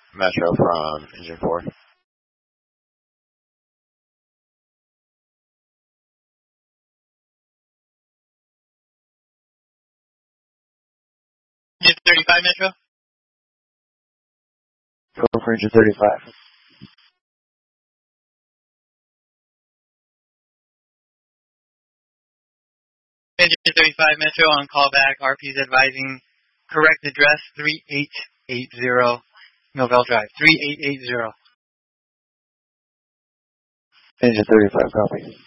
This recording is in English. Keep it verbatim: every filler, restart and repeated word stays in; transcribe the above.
Metro from engine four. Engine thirty-five, Metro. Go for engine thirty-five. Engine thirty-five, Metro, on callback. R P's advising correct address three eight eight zero Novell Drive. three eight eight zero. Engine thirty-five, copy.